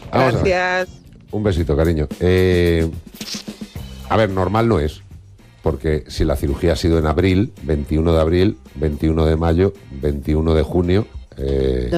Vamos a ver. Gracias. Un besito, cariño. A ver, normal no es. Porque si la cirugía ha sido en abril, 21 de abril, 21 de mayo, 21 de junio,